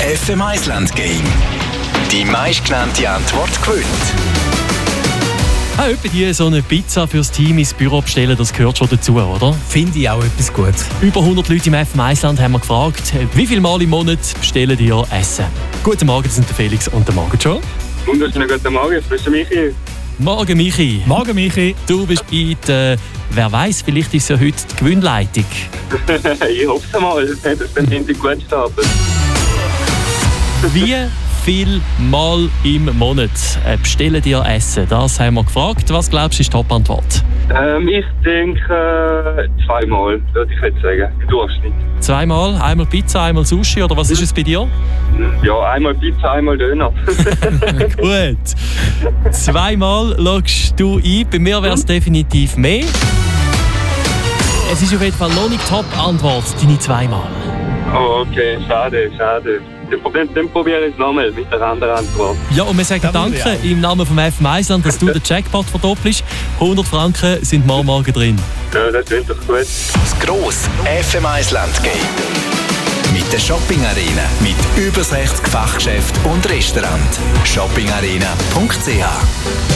FM Island Game. Die meistgenannte Antwort gewinnt. Etwa die so eine Pizza fürs Team ins Büro bestellen, das gehört schon dazu, oder? Finde ich auch etwas gut. Über 100 Leute im FM Island haben wir gefragt, wie viele Mal im Monat bestellen die Essen? Guten Morgen, das sind der Felix und der Morgen schon. Wunderschönen guten Morgen, ich bin Michi. Morgen, Michi. Morgen, Michi. Du bist bei der, wer weiss, vielleicht ist ja heute die Gewinnleitung. Ich hoffe es mal, dass dann hinten gut startet. Wie viel Mal im Monat bestellen die Essen? Das haben wir gefragt. Was glaubst du, ist die Top-Antwort? Ich denke 2 Mal, würde ich jetzt sagen, im Durchschnitt. 2 Mal? Einmal Pizza, einmal Sushi, oder was ist es bei dir? Ja, einmal Pizza, einmal Döner. Gut. 2 Mal loggst du ein. Bei mir wäre es definitiv mehr. Es ist auf jeden Fall noch nicht Top-Antwort, deine 2 Mal. Oh, okay, schade. Dann probiere ich es nochmal mit der anderen Antwort. Ja, und wir sagen danke im Namen vom FM Island, dass du den Jackpot verdoppelst. 100 Franken sind morgen drin. Ja, das klingt doch gut. Das grosse FM Island Game. Mit der Shopping Arena. Mit über 60 Fachgeschäften und Restaurant. shoppingarena.ch